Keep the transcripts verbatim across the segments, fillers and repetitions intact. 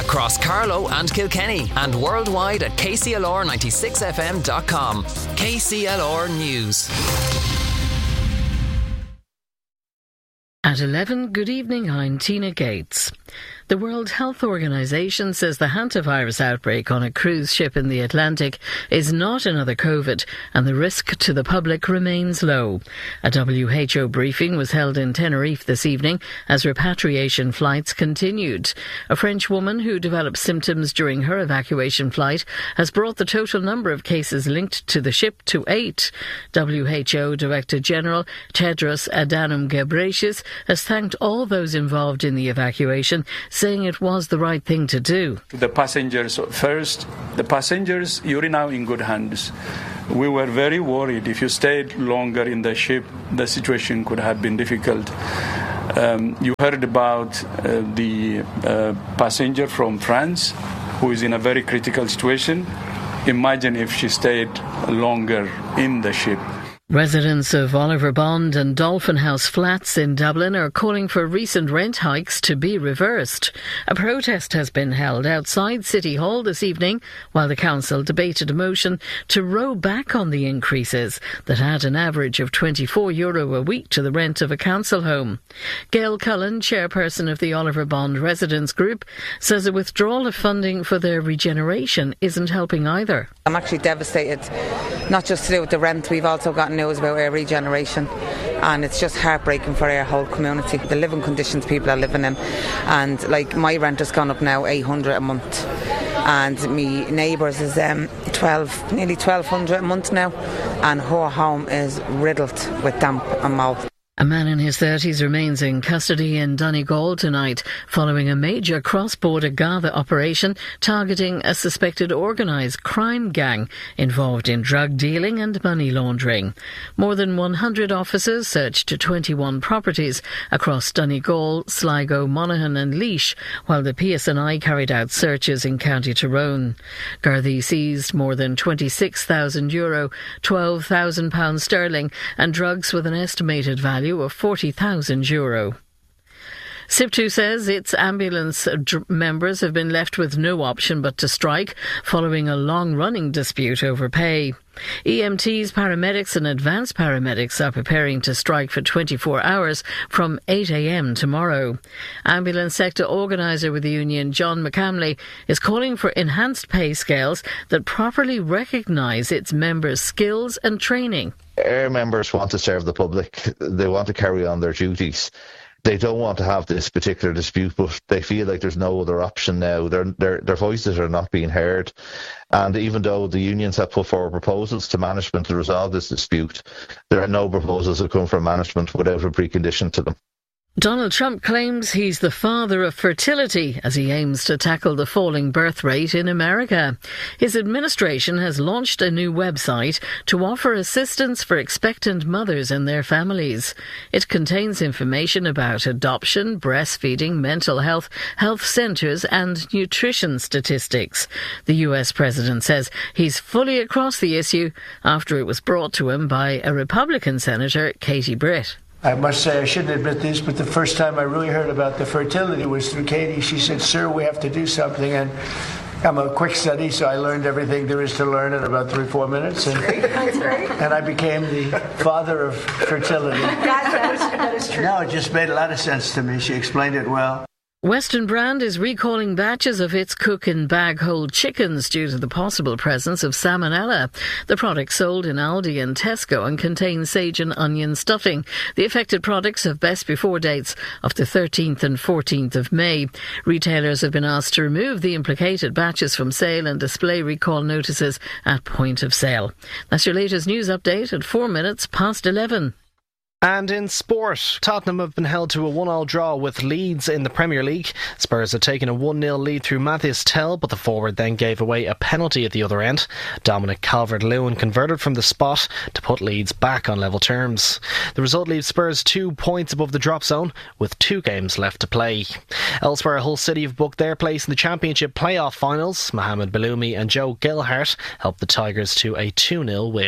across Carlow and Kilkenny and worldwide at k c l r ninety-six f m dot com. K C L R News. At eleven, good evening, I'm Tina Gates. The World Health Organization says the hantavirus outbreak on a cruise ship in the Atlantic is not another COVID and the risk to the public remains low. A W H O briefing was held in Tenerife this evening as repatriation flights continued. A French woman who developed symptoms during her evacuation flight has brought the total number of cases linked to the ship to eight. W H O Director General Tedros Adhanom Ghebreyesus has thanked all those involved in the evacuation, saying it was the right thing to do. The passengers first, the passengers, you're now in good hands. We were very worried. If you stayed longer in the ship, the situation could have been difficult. Um, you heard about uh, the uh, passenger from France who is in a very critical situation. Imagine if she stayed longer in the ship. Residents of Oliver Bond and Dolphin House flats in Dublin are calling for recent rent hikes to be reversed. A protest has been held outside City Hall this evening while the council debated a motion to row back on the increases that add an average of twenty-four euro a week to the rent of a council home. Gail Cullen, chairperson of the Oliver Bond Residents Group, says a withdrawal of funding for their regeneration isn't helping either. I'm actually devastated, not just to do with the rent. We've also got news about our regeneration, and it's just heartbreaking for our whole community, the living conditions people are living in. And like, my rent has gone up now eight hundred a month, and me neighbours is um, twelve, nearly twelve hundred a month now, and her home is riddled with damp and mould. A man in his thirties remains in custody in Donegal tonight following a major cross-border Garda operation targeting a suspected organised crime gang involved in drug dealing and money laundering. More than one hundred officers searched twenty-one properties across Donegal, Sligo, Monaghan and Laois, while the P S N I carried out searches in County Tyrone. Gardaí seized more than twenty-six thousand euro, twelve thousand pounds sterling and drugs with an estimated value of forty thousand euro. SIPTU says its ambulance dr- members have been left with no option but to strike following a long-running dispute over pay. E M Ts, paramedics and advanced paramedics are preparing to strike for twenty-four hours from eight a m tomorrow. Ambulance sector organiser with the union, John McCamley, is calling for enhanced pay scales that properly recognise its members' skills and training. Our members want to serve the public. They want to carry on their duties. They don't want to have this particular dispute, but they feel like there's no other option now. Their, their, their voices are not being heard. And even though the unions have put forward proposals to management to resolve this dispute, there are no proposals that come from management without a precondition to them. Donald Trump claims he's the father of fertility as he aims to tackle the falling birth rate in America. His administration has launched a new website to offer assistance for expectant mothers and their families. It contains information about adoption, breastfeeding, mental health, health centres and nutrition statistics. The U S president says he's fully across the issue after it was brought to him by a Republican Senator, Katie Britt. I must say, I shouldn't admit this, but the first time I really heard about the fertility was through Katie. She said, "Sir, we have to do something." And I'm a quick study, so I learned everything there is to learn in about three, four minutes. And, and I became the father of fertility. That is, that is true. No, it just made a lot of sense to me. She explained it well. Western Brand is recalling batches of its cook and bag hold chickens due to the possible presence of salmonella. The product sold in Aldi and Tesco and contains sage and onion stuffing. The affected products have best before dates of the thirteenth and fourteenth of May. Retailers have been asked to remove the implicated batches from sale and display recall notices at point of sale. That's your latest news update at four minutes past eleven. And in sport, Tottenham have been held to a one-all draw with Leeds in the Premier League. Spurs had taken a one nil lead through Matthias Tell, but the forward then gave away a penalty at the other end. Dominic Calvert-Lewin converted from the spot to put Leeds back on level terms. The result leaves Spurs two points above the drop zone with two games left to play. Elsewhere, Hull City have booked their place in the Championship playoff finals. Mohamed Baloumi and Joe Gilhart helped the Tigers to a two nil win.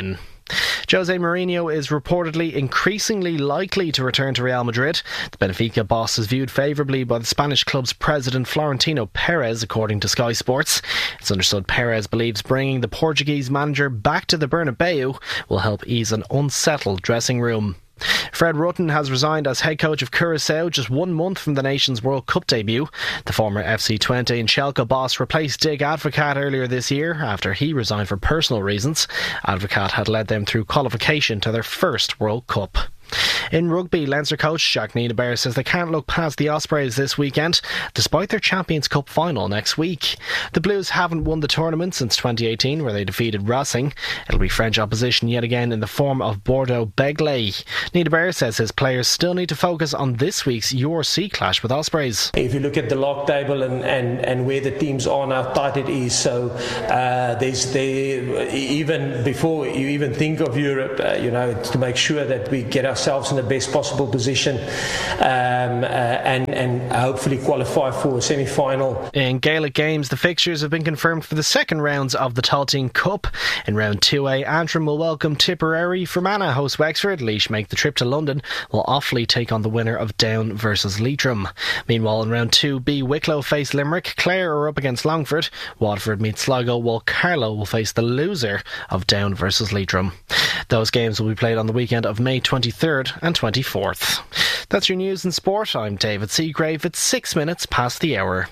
Jose Mourinho is reportedly increasingly likely to return to Real Madrid. The Benfica boss is viewed favourably by the Spanish club's president Florentino Perez, according to Sky Sports. It's understood Perez believes bringing the Portuguese manager back to the Bernabeu will help ease an unsettled dressing room. Fred Rutten has resigned as head coach of Curaçao just one month from the nation's World Cup debut. The former F C Twente and Schalke boss replaced Dick Advocaat earlier this year after he resigned for personal reasons. Advocaat had led them through qualification to their first World Cup. In rugby, Leinster coach Jacques Nienaber says they can't look past the Ospreys this weekend, despite their Champions Cup final next week. The Blues haven't won the tournament since twenty eighteen, where they defeated Racing. It'll be French opposition yet again in the form of Bordeaux Begley. Nienaber says his players still need to focus on this week's U R C clash with Ospreys. If you look at the log table and, and, and where the teams are now, how tight it is, so uh, there's there even before you even think of Europe, uh, you know, to make sure that we get our ourselves in the best possible position um, uh, and, and hopefully qualify for a semi-final. In Gaelic games, the fixtures have been confirmed for the second rounds of the Tailteann Cup. In round two A, Antrim will welcome Tipperary. Fermanagh host Wexford. Laois make the trip to London, while Offaly take on the winner of Down versus Leitrim. Meanwhile, in round two B, Wicklow face Limerick. Clare are up against Longford. Watford meet Sligo, while Carlow will face the loser of Down versus Leitrim. Those games will be played on the weekend of May twenty-third and twenty-fourth. That's your news and sport. I'm David Seagrave. It's six minutes past the hour.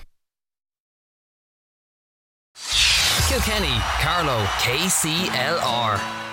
Kilkenny, Carlow, K C L R.